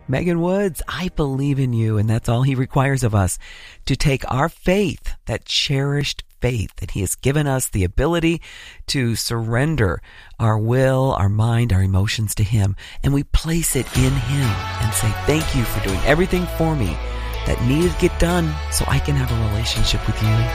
Megan Woods, I believe in you, and that's all he requires of us, to take our faith, that cherished faith that he has given us, the ability to surrender our will, our mind, our emotions to him, and we place it in him and say, thank you for doing everything for me that needed to get done so I can have a relationship with you.